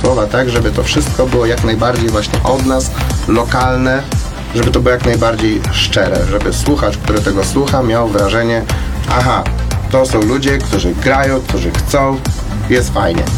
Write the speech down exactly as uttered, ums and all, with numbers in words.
słowa tak, żeby to wszystko było jak najbardziej właśnie od nas, lokalne, żeby to było jak najbardziej szczere, żeby słuchacz, który tego słucha, miał wrażenie, aha, to są ludzie, którzy grają, którzy chcą, jest fajnie.